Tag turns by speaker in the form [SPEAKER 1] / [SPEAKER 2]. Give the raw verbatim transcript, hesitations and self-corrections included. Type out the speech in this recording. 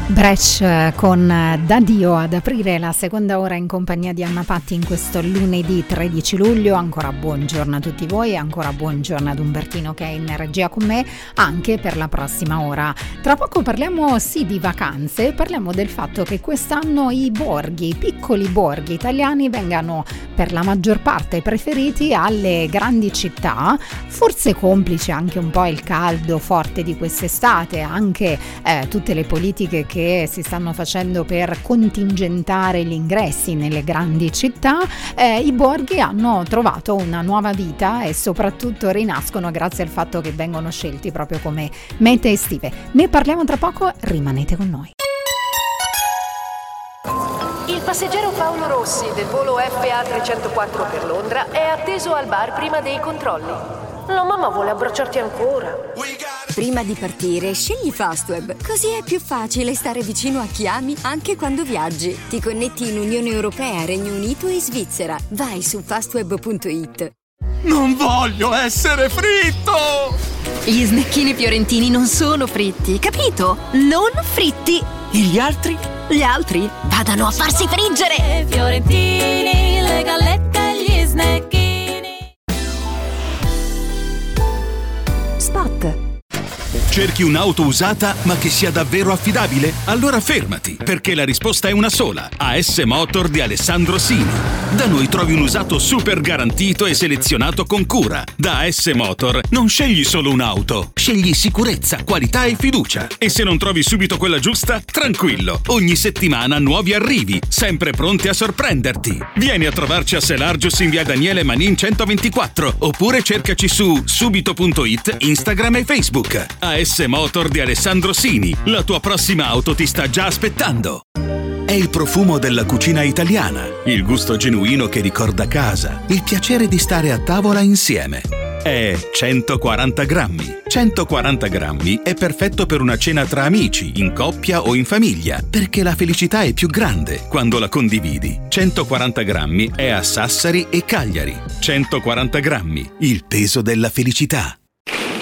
[SPEAKER 1] Brecht con D'Addio ad aprire la seconda ora in compagnia di Anna Patti in questo lunedì tredici luglio. Ancora buongiorno a tutti voi, ancora buongiorno ad Umbertino che è in regia con me anche per la prossima ora. Tra poco parliamo sì di vacanze, parliamo del fatto che quest'anno i borghi, i piccoli borghi italiani vengano per la maggior parte preferiti alle grandi città, forse complice anche un po' il caldo forte di quest'estate, anche eh, tutte le politiche che si stanno facendo per contingentare gli ingressi nelle grandi città. Eh, i borghi hanno trovato una nuova vita e soprattutto rinascono grazie al fatto che vengono scelti proprio come mete estive. Ne parliamo tra poco, rimanete con noi.
[SPEAKER 2] Il passeggero Paolo Rossi del volo F A trecentoquattro per Londra è atteso al bar prima dei controlli. La mamma vuole abbracciarti ancora.
[SPEAKER 3] Prima di partire, scegli Fastweb, così è più facile stare vicino a chi ami anche quando viaggi. Ti connetti in Unione Europea, Regno Unito e Svizzera. Vai su fastweb punto it.
[SPEAKER 4] Non voglio essere fritto!
[SPEAKER 5] Gli snecchini fiorentini non sono fritti, capito? Non fritti!
[SPEAKER 4] E gli altri?
[SPEAKER 5] Gli altri vadano a farsi friggere!
[SPEAKER 6] Fiorentini, le gallette e gli snecchini.
[SPEAKER 3] Spot.
[SPEAKER 7] Cerchi un'auto usata ma che sia davvero affidabile? Allora fermati, perché la risposta è una sola. A S Motor di Alessandro Sini. Da noi trovi un usato super garantito e selezionato con cura. Da A S Motor non scegli solo un'auto, scegli sicurezza, qualità e fiducia. E se non trovi subito quella giusta, tranquillo, ogni settimana nuovi arrivi, sempre pronti a sorprenderti. Vieni a trovarci a Selargius in via Daniele Manin centoventiquattro, oppure cercaci su subito punto it, Instagram e Facebook. A S Motor di Alessandro Sini, la tua prossima auto ti sta già aspettando. È il profumo della cucina italiana, il gusto genuino che ricorda casa, il piacere di stare a tavola insieme. È centoquaranta grammi. centoquaranta grammi è perfetto per una cena tra amici, in coppia o in famiglia, perché la felicità è più grande quando la condividi. centoquaranta grammi è a Sassari e Cagliari. centoquaranta grammi, il peso della felicità.